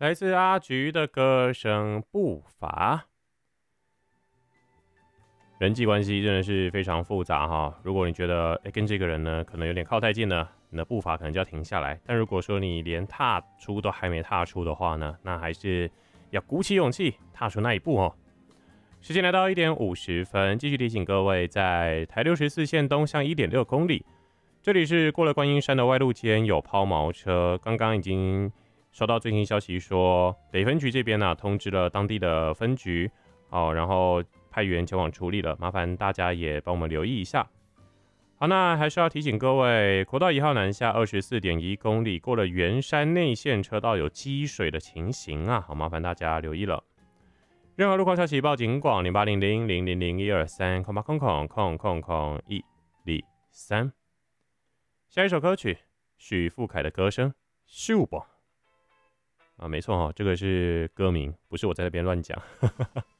来自阿菊的歌声步伐。人际关系真的是非常复杂哈。如果你觉得跟这个人呢可能有点靠太近了，你的步伐可能就要停下来。但如果说你连踏出都还没踏出的话呢，那还是要鼓起勇气踏出那一步哦。时间来到1点50分，继续提醒各位，在台64线东向1.6公里，这里是过了观音山的外路间有抛锚车，刚刚已经收到最新消息说，北分局这边呢通知了当地的分局，然后派员前往处理了，麻烦大家也帮我们留意一下。好，那还是要提醒各位，国道1号南下24.1公里，过了圆山内线车道有积水的情形啊，好，麻烦大家留意了。任何路况消息报警广0800000123，080000000123。下一首歌曲，许富凯的歌声，秀吧。没错这个是歌名，不是我在那边乱讲。